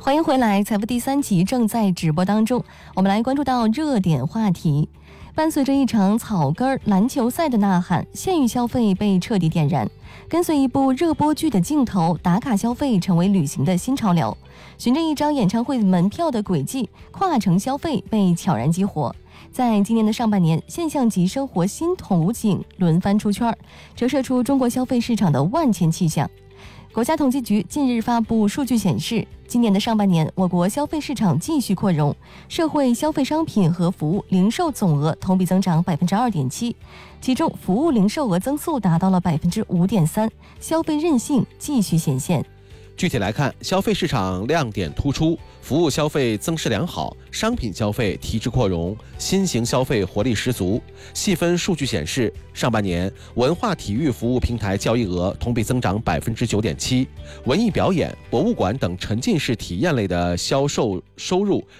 欢迎回来，财富第3集正在直播当中。我们来关注到热点话题。伴随着一场草根篮球赛的呐喊，县域消费被彻底点燃。跟随一部热播剧的镜头，打卡消费成为旅行的新潮流。循着一张演唱会门票的轨迹，跨城消费被悄然激活。在今年的上半年，现象级生活新图景轮番出圈，折射出中国消费市场的万千气象。国家统计局近日发布数据显示，今年的上半年，我国消费市场继续扩容，社会消费商品和服务零售总额同比增长 2.7%， 其中服务零售额增速达到了 5.3%， 消费韧性继续显现。 具体来看，消费市场亮点突出，服务消费增势良好，商品消费提质扩容，新型消费活力十足。细分数据显示，上半年文化体育服务平台交易额同比增长 9.7%， 文艺表演、博物馆等沉浸式体验类的销售收入